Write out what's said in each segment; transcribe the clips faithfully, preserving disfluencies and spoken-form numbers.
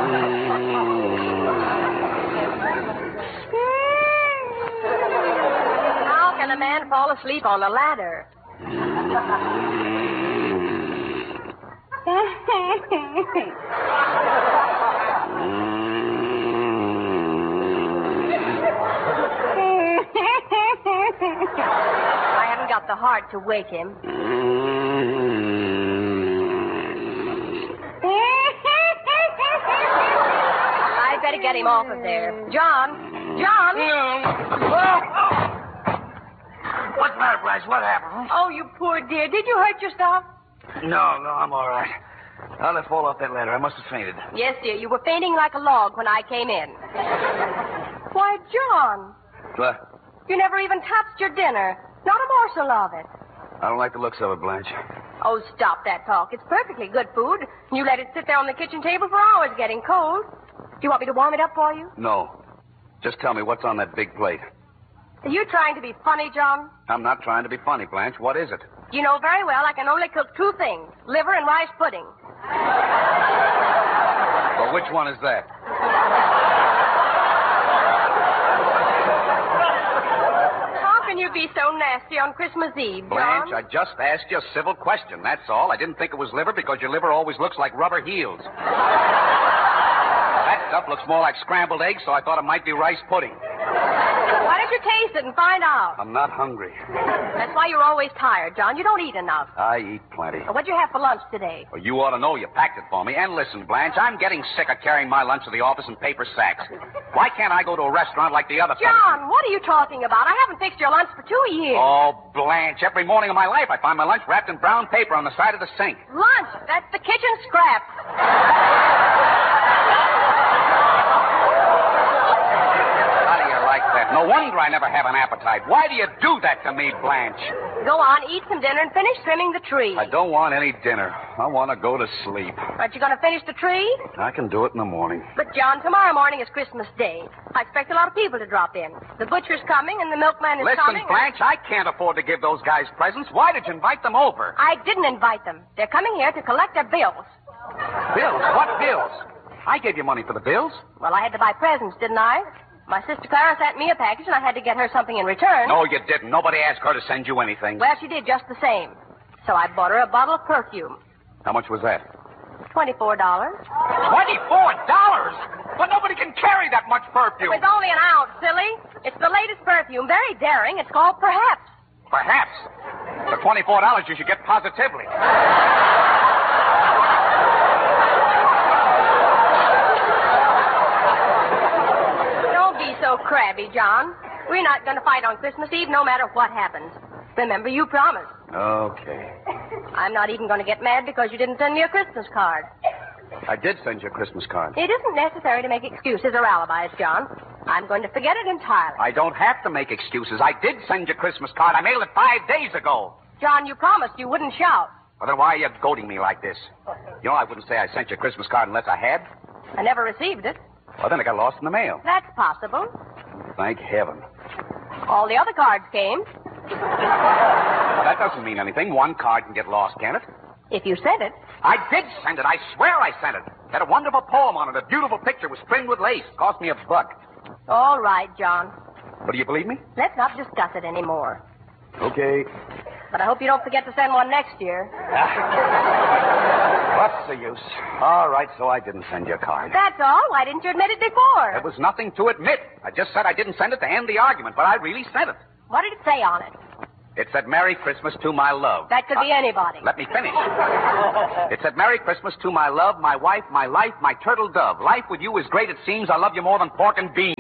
How can a man fall asleep on a ladder? I haven't got the heart to wake him. I'd better get him off of there. John! John! What's the matter, Blanche? What happened? Oh, you poor dear. Did you hurt yourself? No, no, I'm all right. I'll let fall off that ladder. I must have fainted. Yes, dear. You were fainting like a log when I came in. Why, John, What? you never even touched your dinner. Not a morsel of it. I don't like the looks of it, Blanche. Oh, stop that talk. It's perfectly good food. You let it sit there on the kitchen table for hours getting cold. Do you want me to warm it up for you? No. Just tell me what's on that big plate. Are you trying to be funny, John? I'm not trying to be funny, Blanche. What is it? You know very well I can only cook two things, liver and rice pudding. Well, which one is that? How can you be so nasty on Christmas Eve, John? Blanche, I just asked you a civil question, that's all. I didn't think it was liver because your liver always looks like rubber heels. That stuff looks more like scrambled eggs, so I thought it might be rice pudding. Why don't you taste it and find out? I'm not hungry. That's why you're always tired, John. You don't eat enough. I eat plenty. What'd you have for lunch today? Well, you ought to know you packed it for me. And listen, Blanche, I'm getting sick of carrying my lunch to the office in paper sacks. Why can't I go to a restaurant like the other fellas? John, what are you talking about? I haven't fixed your lunch for two years. Oh, Blanche, every morning of my life I find my lunch wrapped in brown paper on the side of the sink. Lunch? That's the kitchen scraps. How do you like that? No wonder I never have an appetite. Why do you do that to me, Blanche? Go on, eat some dinner and finish trimming the tree. I don't want any dinner. I want to go to sleep. Aren't you going to finish the tree? I can do it in the morning. But, John, tomorrow morning is Christmas Day. I expect a lot of people to drop in. The butcher's coming and the milkman is Listen, coming. Listen, Blanche, I can't afford to give those guys presents. Why did you invite them over? I didn't invite them. They're coming here to collect their bills. Bills? What bills? I gave you money for the bills. Well, I had to buy presents, didn't I? My sister Clara sent me a package, and I had to get her something in return. No, you didn't. Nobody asked her to send you anything. Well, she did just the same. So I bought her a bottle of perfume. How much was that? Twenty-four dollars. Twenty-four dollars? But nobody can carry that much perfume. It's only an ounce, silly. It's the latest perfume. Very daring. It's called Perhaps. Perhaps. For twenty-four dollars, you should get Positively. So crabby, John. We're not going to fight on Christmas Eve no matter what happens. Remember, you promised. Okay. I'm not even going to get mad because you didn't send me a Christmas card. I did send you a Christmas card. It isn't necessary to make excuses or alibis, John. I'm going to forget it entirely. I don't have to make excuses. I did send you a Christmas card. I mailed it five days ago. John, you promised you wouldn't shout. Well, then why are you goading me like this? You know, I wouldn't say I sent you a Christmas card unless I had. I never received it. Well, then it got lost in the mail. That's possible. Thank heaven. All the other cards came. Well, that doesn't mean anything. One card can get lost, can it? If you sent it. I did send it. I swear I sent it. Had a wonderful poem on it. A beautiful picture was trimmed with lace. Cost me a buck. All right, John. But do you believe me? Let's not discuss it anymore. Okay. But I hope you don't forget to send one next year. What's the use? All right, so I didn't send you a card. That's all. Why didn't you admit it before? There was nothing to admit. I just said I didn't send it to end the argument, but I really sent it. What did it say on it? It said, Merry Christmas to my love. That could uh, be anybody. Let me finish. It said, Merry Christmas to my love, my wife, my life, my turtle dove. Life with you is great, it seems. I love you more than pork and beans.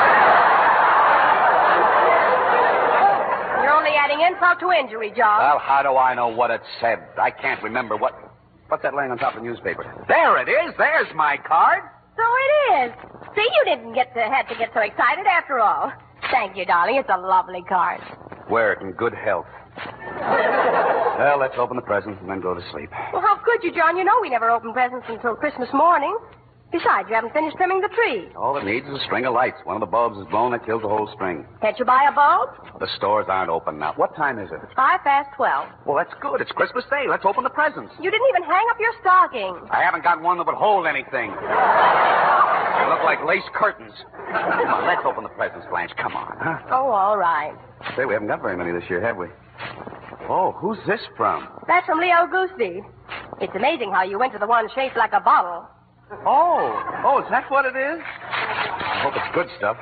You're only adding insult to injury, John. Well, how do I know what it said? I can't remember what... What's that laying on top of the newspaper? There it is. There's my card. So it is. See, you didn't get to, have to get so excited after all. Thank you, darling. It's a lovely card. Wear it in good health. Well, let's open the presents and then go to sleep. Well, how could you, John? You know we never open presents until Christmas morning. Besides, you haven't finished trimming the tree. All it needs is a string of lights. One of the bulbs is blown, that kills the whole string. Can't you buy a bulb? The stores aren't open now. What time is it? Five past twelve. Well, that's good. It's Christmas Day. Let's open the presents. You didn't even hang up your stocking. I haven't got one that would hold anything. They look like lace curtains. Come on, let's open the presents, Blanche. Come on, huh? Oh, all right. Say, we haven't got very many this year, have we? Oh, who's this from? That's from Leo Gooseby. It's amazing how you went to the one shaped like a bottle. Oh, oh, is that what it is? I hope it's good stuff.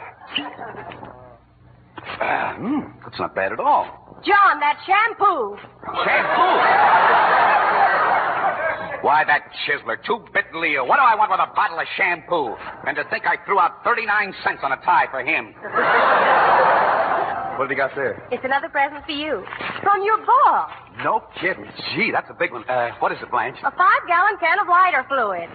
Uh, mm, that's not bad at all. John, that shampoo. Shampoo? Why, that chiseler, two-bit Leo. What do I want with a bottle of shampoo? And to think I threw out thirty-nine cents on a tie for him. What have you got there? It's another present for you. From your ball. No kidding. Gee, that's a big one. Uh, what is it, Blanche? A five-gallon can of lighter fluid.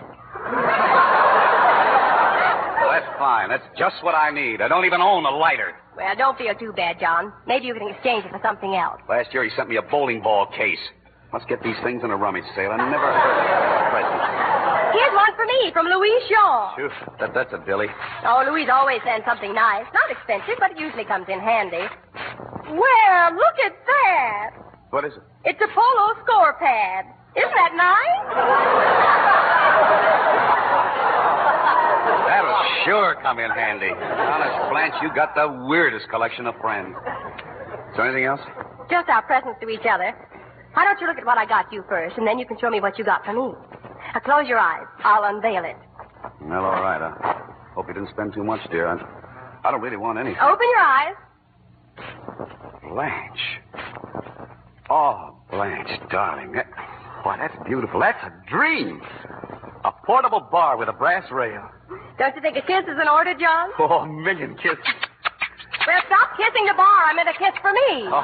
Well, that's fine. That's just what I need. I don't even own a lighter. Well, don't feel too bad, John. Maybe you can exchange it for something else. Last year he sent me a bowling ball case. Must get these things in a rummage sale. I never heard of a present. Here's one for me from Louise Shaw. Phew, that, that's a dilly. Oh, Louise always sends something nice. Not expensive, but it usually comes in handy. Well, look at that. What is it? It's a polo score pad. Isn't that nice? That'll sure come in handy. Honest, Blanche, you got the weirdest collection of friends. Is there anything else? Just our presents to each other. Why don't you look at what I got you first, and then you can show me what you got for me. Now, close your eyes. I'll unveil it. Well, all right. I hope you didn't spend too much, dear. I, I don't really want any. Open your eyes. Blanche. Oh, Blanche, darling. That, why, that's beautiful. That's a dream. A portable bar with a brass rail. Don't you think a kiss is in order, John? Oh, a million kisses. Well, stop kissing the bar. I meant a kiss for me. Oh.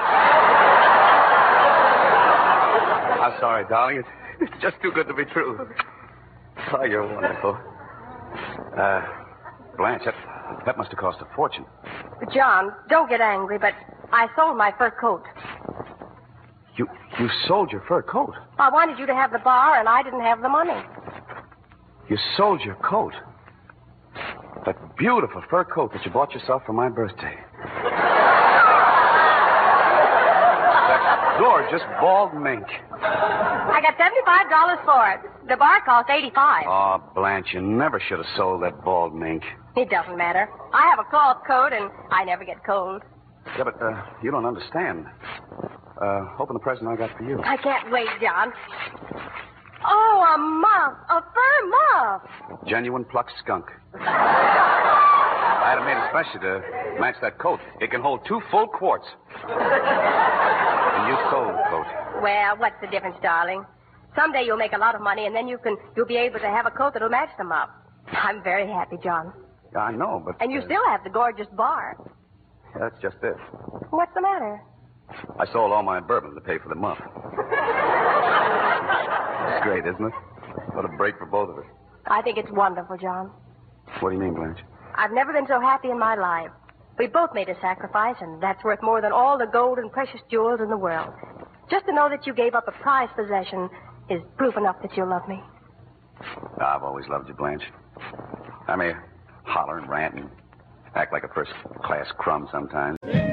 I'm sorry, darling. It's, it's just too good to be true. Oh, you're wonderful. Uh, Blanche, that, that must have cost a fortune. John, don't get angry, but I sold my fur coat. You you sold your fur coat? I wanted you to have the bar, and I didn't have the money. You sold your coat? That beautiful fur coat that you bought yourself for my birthday. That gorgeous bald mink. I got seventy-five dollars for it. The bar cost eighty-five dollars. Oh, Blanche, you never should have sold that bald mink. It doesn't matter. I have a cloth coat, and I never get cold. Yeah, but uh, you don't understand. Uh, open the present I got for you. I can't wait, John. Oh, a muff. A fur muff. Genuine plucked skunk. I had it made especially to match that coat. It can hold two full quarts. And you sold the coat. Well, what's the difference, darling? Someday you'll make a lot of money, and then you can you'll be able to have a coat that'll match them up. I'm very happy, John. Yeah, I know, but... And you uh, still have the gorgeous bar. Yeah, that's just it. What's the matter? I sold all my bourbon to pay for the muff. It's great, isn't it? What a break for both of us. I think it's wonderful, John. What do you mean, Blanche? I've never been so happy in my life. We both made a sacrifice, and that's worth more than all the gold and precious jewels in the world. Just to know that you gave up a prized possession is proof enough that you love me. I've always loved you, Blanche. I may holler and rant and act like a first-class crumb sometimes.